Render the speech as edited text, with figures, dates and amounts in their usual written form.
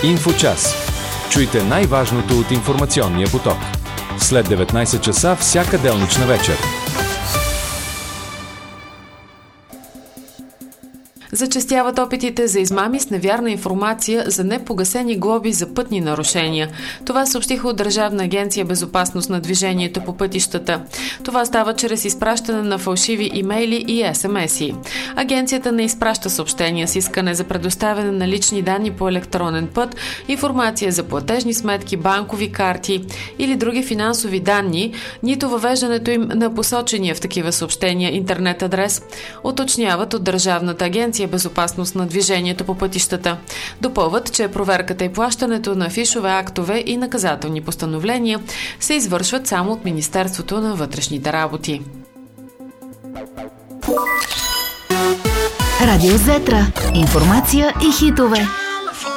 Инфочас. Чуйте най-важното от информационния поток. След 19 часа всяка делнична вечер. Зачестяват опитите за измами с невярна информация за непогасени глоби за пътни нарушения. Това съобщиха от Държавна агенция безопасност на движението по пътищата. Това става чрез изпращане на фалшиви имейли и СМС-и. Агенцията не изпраща съобщения с искане за предоставяне на лични данни по електронен път, информация за платежни сметки, банкови карти или други финансови данни, нито въвеждането им на посочения в такива съобщения интернет адрес, уточняват от Държавната агенция безопасност на движението по пътищата. Допълват, че проверката и плащането на фишове актове и наказателни постановления се извършват само от Министерството на вътрешните работи. Радио Зетра. Информация и хитове.